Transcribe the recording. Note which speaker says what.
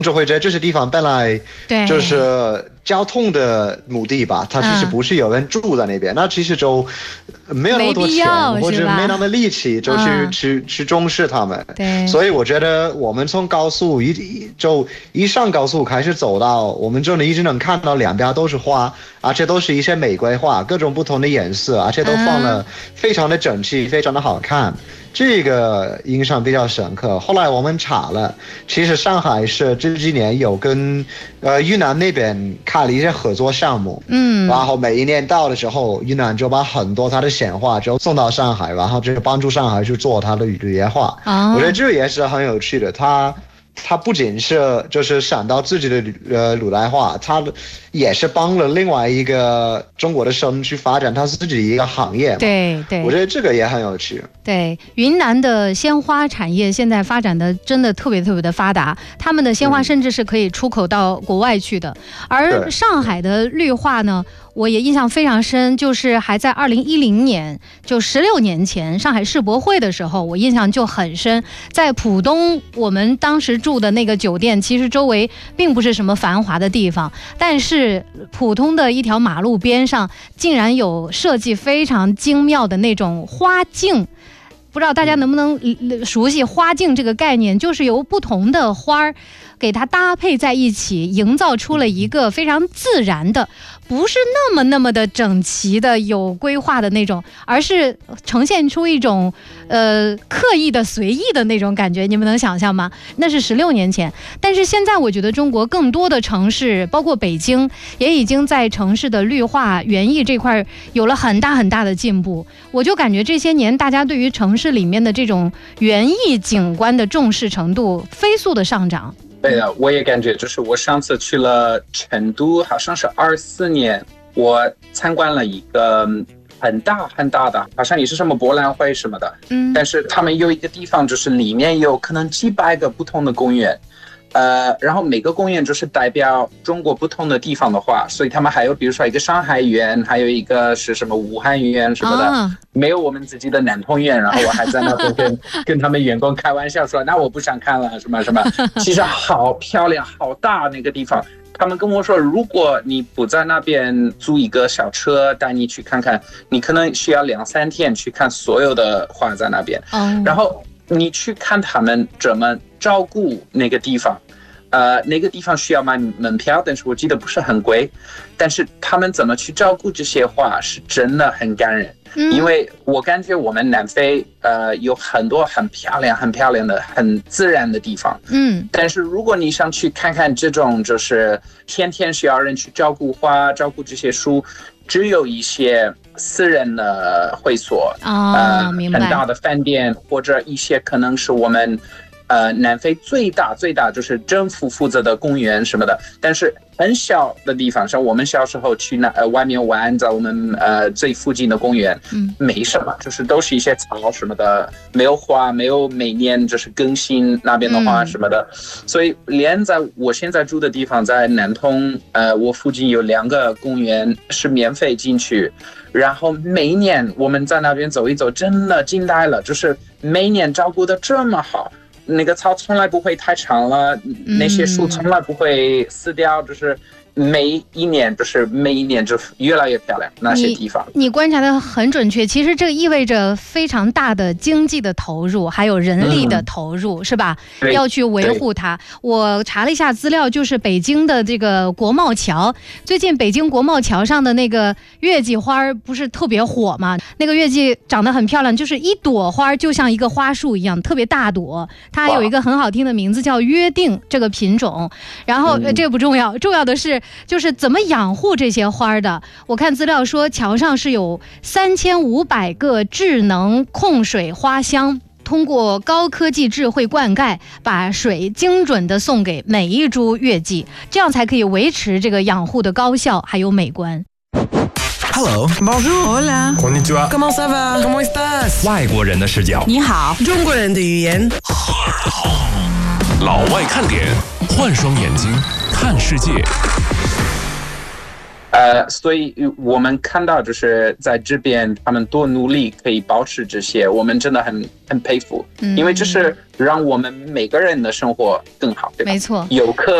Speaker 1: 就会觉得这些地方本来就是交通的目的吧，它其实不是有人住在那边，那其实就没有那么多钱或者没那么力气就去重视他们。
Speaker 2: 对，
Speaker 1: 所以我觉得我们从高速一上高速开始走到，我们就一直能看到两边都是花，而且都是一些玫瑰花，各种不同的颜色，而且都放了非常的整齐，非常的好看。这个印象比较深刻。后来我们查了，其实上海是这几年有跟云南那边开了一些合作项目，然后每一年到的时候，云南就把很多它的鲜花就送到上海，然后就帮助上海去做它的旅游化。我觉得这也是很有趣的。他不仅是就是想到自己的鲁代话，他也是帮了另外一个中国的省去发展他自己的一个行业。
Speaker 2: 对，
Speaker 1: 我觉得这个也很有趣。
Speaker 2: 对，云南的鲜花产业现在发展的真的特别特别的发达，他们的鲜花甚至是可以出口到国外去的。而上海的绿化呢，我也印象非常深，就是还在2010年，就16年前上海世博会的时候，我印象就很深。在浦东，我们当时住的那个酒店，其实周围并不是什么繁华的地方，但是普通的一条马路边上，竟然有设计非常精妙的那种花径。不知道大家能不能熟悉花径这个概念，就是由不同的花儿给它搭配在一起，营造出了一个非常自然的，不是那么的整齐的有规划的那种，而是呈现出一种刻意的随意的那种感觉。你们能想象吗？那是16年前。但是现在我觉得中国更多的城市，包括北京，也已经在城市的绿化园艺这块有了很大很大的进步。我就感觉这些年大家对于城市里面的这种园艺景观的重视程度飞速的上涨。
Speaker 3: 对的，我也感觉，就是我上次去了成都，好像是24年，我参观了一个很大很大的，好像也是什么博览会什么的，但是他们有一个地方，就是里面有可能几百个不同的公园，然后每个公园就是代表中国不同的地方的话，所以他们还有比如说一个上海园，还有一个是什么武汉园什么的，没有我们自己的南通园。然后我还在那边跟他们员工开玩笑说，那我不想看了什么什么。其实好漂亮好大那个地方，他们跟我说，如果你不在那边租一个小车带你去看看，你可能需要2-3天去看所有的花在那边。然后你去看他们怎么照顾那个地方，那个地方需要买门票，但是我记得不是很贵。但是他们怎么去照顾这些花，是真的很感人。因为我感觉我们南非有很多很漂亮的很自然的地方，但是如果你想去看看这种就是天天需要人去照顾花照顾这些树，只有一些私人的会所，很大的饭店，或者一些可能是我们南非最大就是政府负责的公园什么的，但是很小的地方，像我们小时候去外面玩，在我们最附近的公园，没什么，就是都是一些草什么的，没有花，没有每年就是更新那边的花什么的，所以连在我现在住的地方，在南通，我附近有2个公园是免费进去，然后每一年我们在那边走一走，真的惊呆了，就是每年照顾得这么好。那个草从来不会太长了，那些树从来不会死掉，就是每一年就越来越漂亮那些地方。
Speaker 2: 你观察得很准确，其实这意味着非常大的经济的投入，还有人力的投入，是吧？要去维护它。我查了一下资料，就是北京的这个国贸桥，最近北京国贸桥上的那个月季花不是特别火吗？那个月季长得很漂亮，就是一朵花就像一个花束一样，特别大朵。它有一个很好听的名字叫约定这个品种。然后这个不重要，重要的是就是怎么养护这些花的。我看资料说，桥上是有3500个智能控水花箱，通过高科技智慧灌溉，把水精准地送给每一株月季，这样才可以维持这个养护的高效还有美观。
Speaker 4: Hello,
Speaker 5: Bonjour,
Speaker 4: Hola,
Speaker 5: Konnichiwa,
Speaker 4: Comment ça va? Comment estás?
Speaker 5: 外国人的视角，
Speaker 4: 你好，中国人的语言。
Speaker 5: 老外看点，换双眼睛看世界。
Speaker 3: 所以我们看到就是在这边他们多努力可以保持这些，我们真的很佩服，因为这是让我们每个人的生活更好，对吧？
Speaker 2: 没错，
Speaker 3: 游客